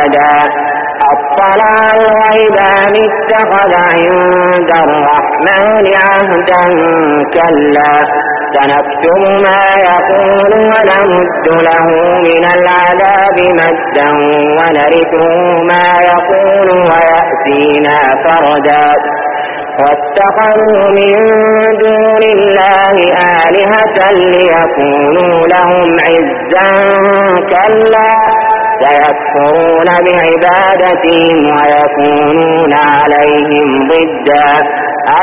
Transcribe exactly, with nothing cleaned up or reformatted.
أحدا أطلع الغيب أم اتخذ عند الرحمن عهدا كلا سنكتب ما يقول ونمد له من العذاب مدا ونرثه ما يقول ويأتينا فردا واتخذوا من دون الله آلهة ليكونوا لهم عزا كلا سيكفرون بعبادتهم ويكونون عليهم ضدا